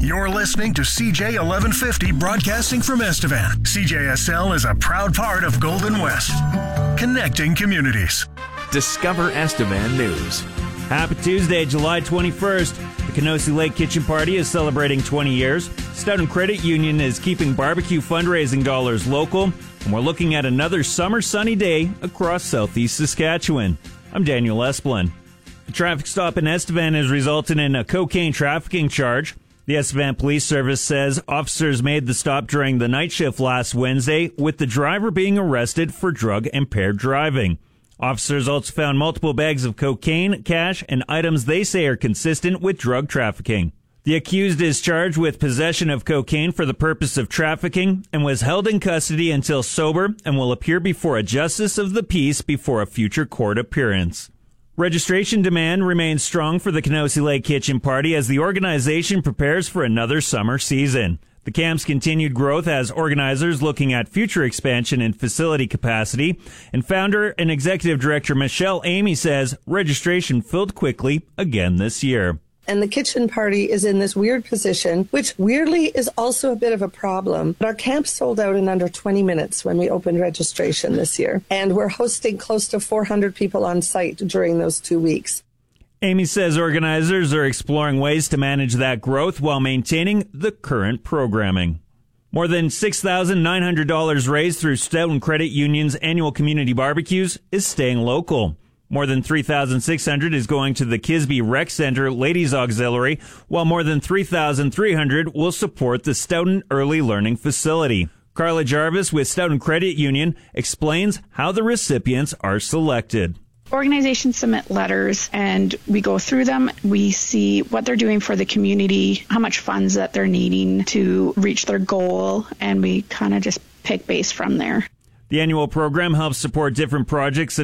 You're listening to CJ 1150 broadcasting from Estevan. CJSL is a proud part of Golden West, connecting communities. Discover Estevan News. Happy Tuesday, July 21st. The Kenosi Lake Kitchen Party is celebrating 20 years. Stoughton Credit Union is keeping barbecue fundraising dollars local. And we're looking at another summer sunny day across southeast Saskatchewan. I'm Daniel Esplin. A traffic stop in Estevan has resulted in a cocaine trafficking charge. The Estevan Police Service says officers made the stop during the night shift last Wednesday, with the driver being arrested for drug-impaired driving. Officers also found multiple bags of cocaine, cash, and items they say are consistent with drug trafficking. The accused is charged with possession of cocaine for the purpose of trafficking and was held in custody until sober and will appear before a justice of the peace before a future court appearance. Registration demand remains strong for the Kenosi Lake Kitchen Party as the organization prepares for another summer season. The camp's continued growth has organizers looking at future expansion and facility capacity, and founder and executive director Michelle Amy says registration filled quickly again this year. And the kitchen party is in this weird position, which weirdly is also a bit of a problem. But our camp sold out in under 20 minutes when we opened registration this year. And we're hosting close to 400 people on site during those 2 weeks. Amy says organizers are exploring ways to manage that growth while maintaining the current programming. More than $6,900 raised through Stoughton Credit Union's annual community barbecues is staying local. More than $3,600 is going to the Kisby Rec Center Ladies Auxiliary, while more than $3,300 will support the Stoughton Early Learning Facility. Carla Jarvis with Stoughton Credit Union explains how the recipients are selected. Organizations submit letters and we go through them. We see what they're doing for the community, how much funds that they're needing to reach their goal, and we kind of just pick base from there. The annual program helps support different projects